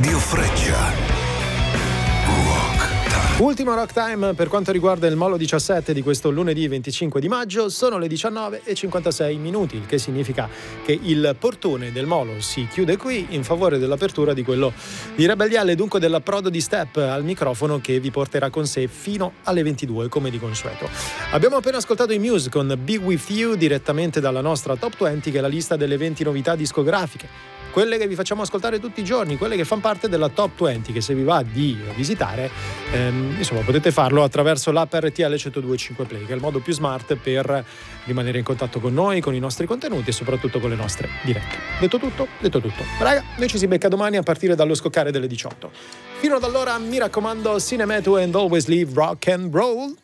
Radio Freccia. Ultimo Rock Time per quanto riguarda il Molo 17 di questo lunedì 25 di maggio. Sono le 19:56, il che significa che il portone del Molo si chiude qui in favore dell'apertura di quello di Rebelliale, dunque dell'approdo di Step al microfono, che vi porterà con sé fino alle 22 come di consueto. Abbiamo appena ascoltato i Muse con Be With You direttamente dalla nostra Top 20, che è la lista delle 20 novità discografiche, quelle che vi facciamo ascoltare tutti i giorni, quelle che fanno parte della Top 20, che se vi va di visitare, insomma, potete farlo attraverso l'app RTL 102.5 Play, che è il modo più smart per rimanere in contatto con noi, con i nostri contenuti e soprattutto con le nostre dirette. Detto tutto. Raga, noi ci si becca domani a partire dallo scoccare delle 18. Fino ad allora, mi raccomando, Cinemetu and always leave rock and roll.